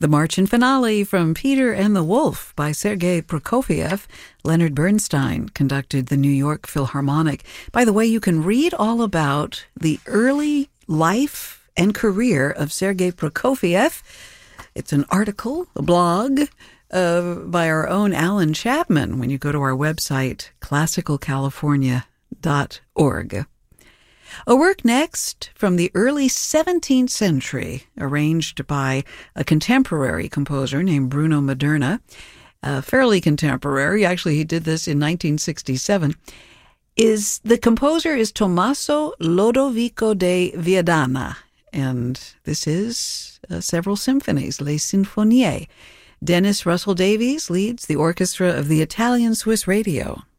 The March and Finale from Peter and the Wolf by Sergei Prokofiev. Leonard Bernstein conducted the New York Philharmonic. By the way, you can read all about the early life and career of Sergei Prokofiev. It's an article, a blog, by our own Alan Chapman when you go to our website, classicalcalifornia.org. A work next from the early 17th century, arranged by a contemporary composer named Bruno Maderna, fairly contemporary. Actually, he did this in 1967. The composer is Tommaso Lodovico de Viadana, and this is several symphonies, Les Sinfonie. Dennis Russell Davies leads the orchestra of the Italian Swiss Radio.